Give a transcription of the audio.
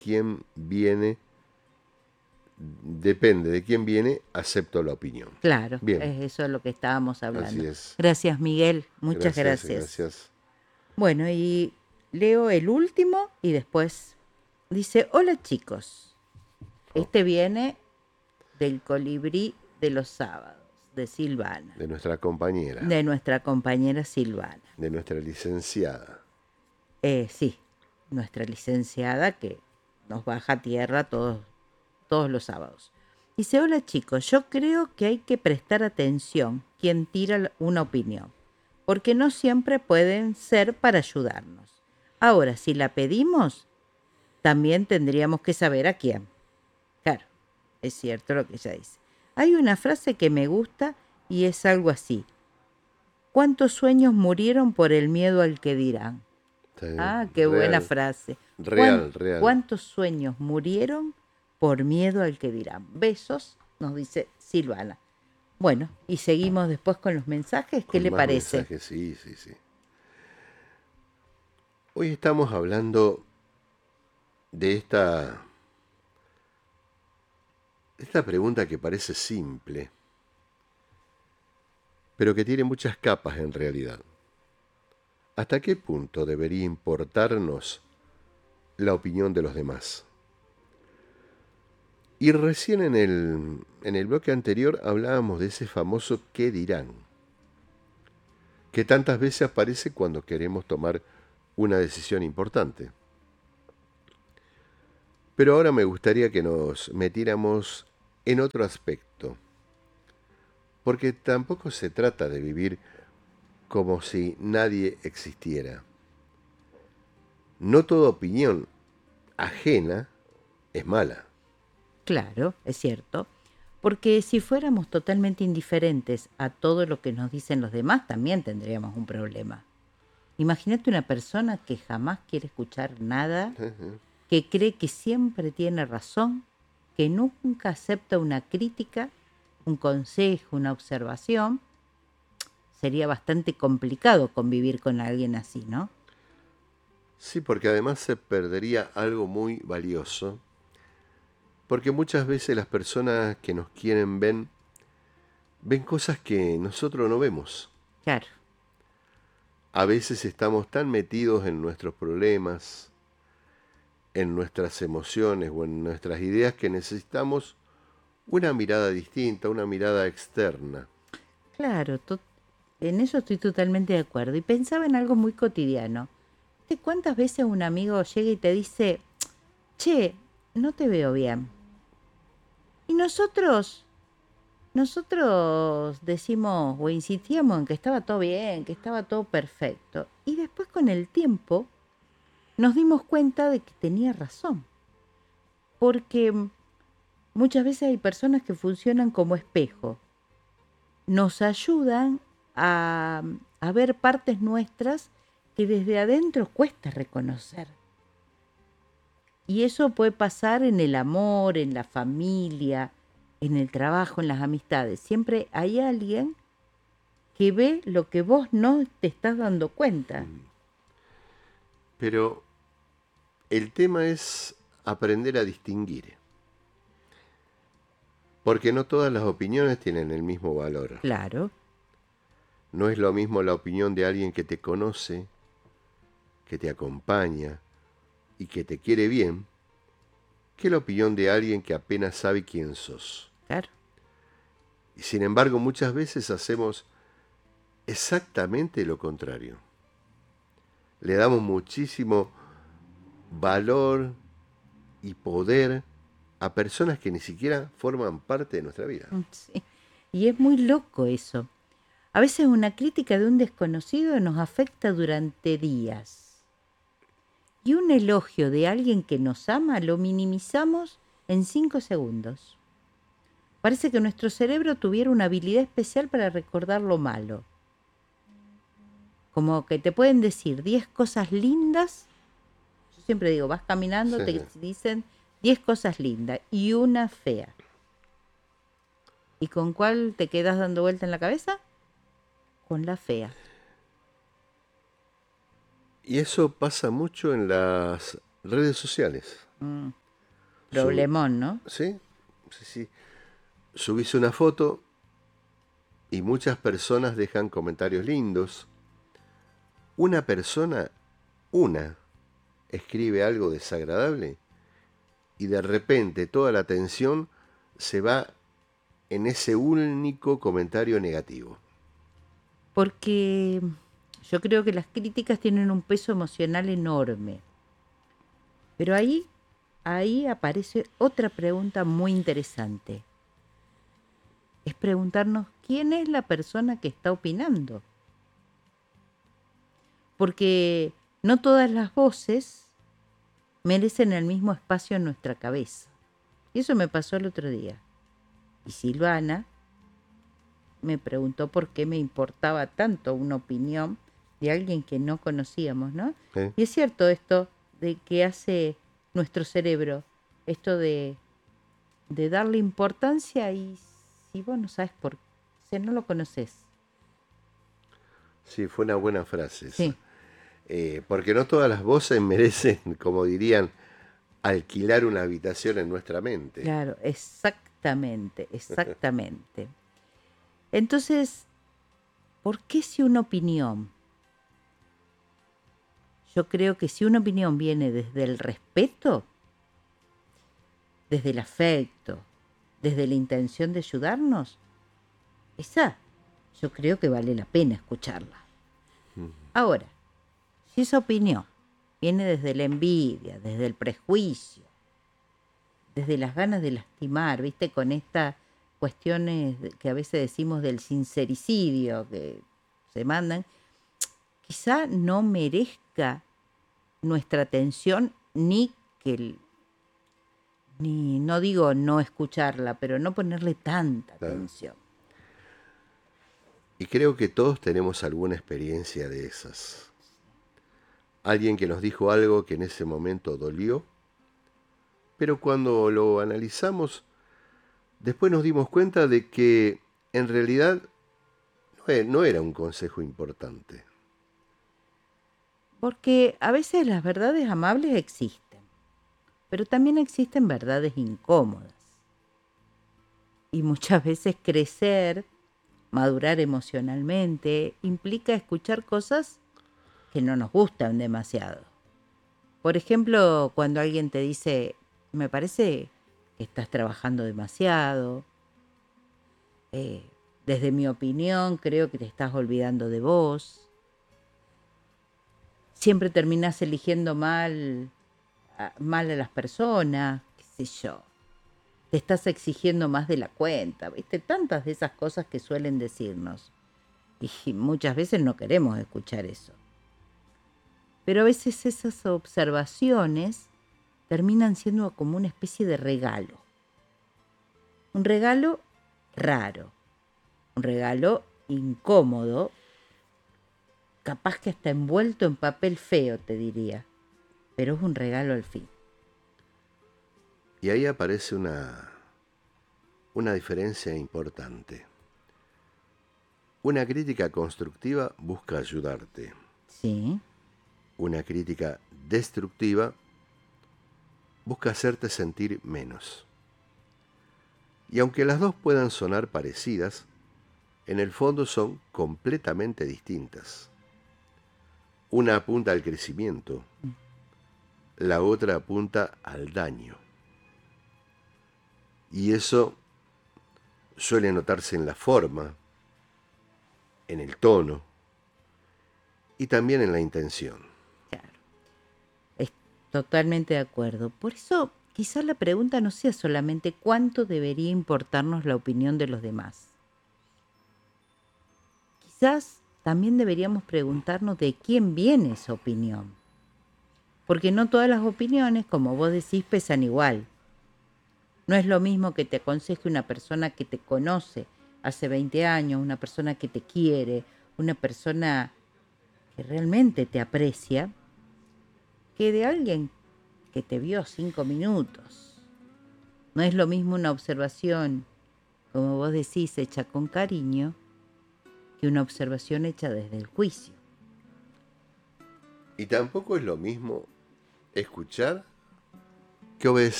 quién viene, depende de quién viene, acepto la opinión. Claro, Bien, eso es lo que estábamos así hablando. es. Gracias, Miguel. Muchas Gracias, gracias. gracias. Bueno, y leo el último y después dice, hola chicos. Oh, Este viene del colibrí de los sábados, de Silvana, de nuestra compañera, de nuestra compañera Silvana. de nuestra licenciada. Sí, nuestra licenciada que nos baja a tierra todos los sábados. Dice, hola chicos, yo creo que hay que prestar atención quien tira una opinión, porque no siempre pueden ser para ayudarnos. Ahora, si la pedimos, también tendríamos que saber a quién. Claro, es cierto lo que ella dice. Hay una frase que me gusta y es algo así. ¿Cuántos sueños murieron por el miedo al que dirán? Ah, qué buena Real, frase. real, real. ¿Cuántos sueños murieron por miedo al que dirán? Besos, nos dice Silvana. Bueno, y seguimos después con los mensajes. ¿Qué Con le más parece? mensajes, sí, sí, sí. Hoy estamos hablando de esta pregunta que parece simple, pero que tiene muchas capas en realidad. ¿Hasta qué punto debería importarnos la opinión de los demás? Y recién en el bloque anterior hablábamos de ese famoso ¿qué dirán?, que tantas veces aparece cuando queremos tomar una decisión importante. Pero ahora me gustaría que nos metiéramos en otro aspecto, porque tampoco se trata de vivir como si nadie existiera. No toda opinión ajena es mala. Claro, es cierto. Porque si fuéramos totalmente indiferentes a todo lo que nos dicen los demás, también tendríamos un problema. Imagínate una persona que jamás quiere escuchar nada, que cree que siempre tiene razón, que nunca acepta una crítica, un consejo, una observación. Sería bastante complicado convivir con alguien así, ¿no? Sí, porque además se perdería algo muy valioso, porque muchas veces las personas que nos quieren ven cosas que nosotros no vemos. Claro, A veces estamos tan metidos en nuestros problemas, en nuestras emociones o en nuestras ideas que necesitamos una mirada distinta, una mirada externa. claro, en eso estoy totalmente de acuerdo. Y pensaba en algo muy cotidiano. ¿Cuántas veces un amigo llega y te dice, che, no te veo bien? Y nosotros decimos o insistíamos en que estaba todo bien, que estaba todo perfecto. Y después con el tiempo nos dimos cuenta de que tenía razón. Porque muchas veces hay personas que funcionan como espejo. Nos ayudan a ver partes nuestras que desde adentro cuesta reconocer. Y eso puede pasar en el amor, en la familia, en el trabajo, en las amistades. Siempre hay alguien que ve lo que vos no te estás dando cuenta. Pero el tema es aprender a distinguir, porque no todas las opiniones tienen el mismo valor. Claro, No es lo mismo la opinión de alguien que te conoce, que te acompaña y que te quiere bien, que la opinión de alguien que apenas sabe quién sos. claro. Y sin embargo, muchas veces hacemos exactamente lo contrario. Le damos muchísimo valor y poder a personas que ni siquiera forman parte de nuestra vida. Sí. Y es muy loco eso. A veces una crítica de un desconocido nos afecta durante días. Y un elogio de alguien que nos ama lo minimizamos en 5 segundos. Parece que nuestro cerebro tuviera una habilidad especial para recordar lo malo. Como que te pueden decir 10 cosas lindas. Yo siempre digo, vas caminando, te dicen 10 cosas lindas y una fea. ¿Y con cuál te quedas dando vuelta en la cabeza? Con la fea. Y eso pasa mucho en las redes sociales. Mm, Su- problemón, ¿no? ¿Sí? Sí, sí. Subís una foto y muchas personas dejan comentarios lindos. Una persona, una, escribe algo desagradable y de repente toda la atención se va en ese único comentario negativo. Porque yo creo que las críticas tienen un peso emocional enorme. Pero ahí aparece otra pregunta muy interesante. Es preguntarnos quién es la persona que está opinando. Porque no todas las voces merecen el mismo espacio en nuestra cabeza. Y eso me pasó el otro día. Y Silvana me preguntó por qué me importaba tanto una opinión de alguien que no conocíamos, ¿no? ¿Eh? Y es cierto esto de que hace nuestro cerebro, esto de darle importancia y si vos no sabes por qué, si no lo conoces. Sí, fue una buena frase esa. Sí, Porque no todas las voces merecen, como dirían, alquilar una habitación en nuestra mente. claro, exactamente, exactamente. Entonces, ¿por qué si una opinión? Yo creo que si una opinión viene desde el respeto, desde el afecto, desde la intención de ayudarnos, esa yo creo que vale la pena escucharla. Ahora, si esa opinión viene desde la envidia, desde el prejuicio, desde las ganas de lastimar, ¿viste? Con estas cuestiones que a veces decimos del sincericidio que se mandan, quizá no merezca nuestra atención ni que ni no digo no escucharla, pero no ponerle tanta Claro. atención. Y creo que todos tenemos alguna experiencia de esas. Alguien que nos dijo algo que en ese momento dolió, pero cuando lo analizamos, después nos dimos cuenta de que en realidad no era un consejo importante. Porque a veces las verdades amables existen, pero también existen verdades incómodas. Y muchas veces crecer, madurar emocionalmente, implica escuchar cosas que no nos gustan demasiado. Por ejemplo, cuando alguien te dice, me parece que estás trabajando demasiado, eh, desde mi opinión creo que te estás olvidando de vos, siempre terminás eligiendo mal a las personas, qué sé yo, te estás exigiendo más de la cuenta, ¿viste? Tantas de esas cosas que suelen decirnos. Y muchas veces no queremos escuchar eso. Pero a veces esas observaciones terminan siendo como una especie de regalo. Un regalo raro, un regalo incómodo, capaz que hasta envuelto en papel feo, te diría. Pero es un regalo al fin. Y ahí aparece una diferencia importante. Una crítica constructiva busca ayudarte. Sí, Una crítica destructiva busca hacerte sentir menos. Y aunque las dos puedan sonar parecidas, en el fondo son completamente distintas. Una apunta al crecimiento, la otra apunta al daño. Y eso suele notarse en la forma, en el tono y también en la intención. claro. Es totalmente de acuerdo. Por eso, quizás la pregunta no sea solamente cuánto debería importarnos la opinión de los demás. Quizás también deberíamos preguntarnos de quién viene esa opinión. Porque no todas las opiniones, como vos decís, pesan igual. No es lo mismo que te aconseje una persona que te conoce hace 20 años, una persona que te quiere, una persona que realmente te aprecia, que de alguien que te vio 5 minutos. No es lo mismo una observación, como vos decís, hecha con cariño, que una observación hecha desde el juicio. Y tampoco es lo mismo escuchar que obedecer